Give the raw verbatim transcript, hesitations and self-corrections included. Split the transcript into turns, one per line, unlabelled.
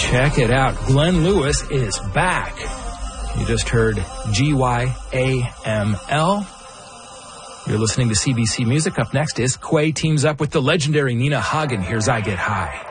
Check it out. Glenn Lewis is back. You just heard G Y A M L. You're listening to C B C Music. Up next is Quay teams up with the legendary Nina Hagen. Here's I Get High.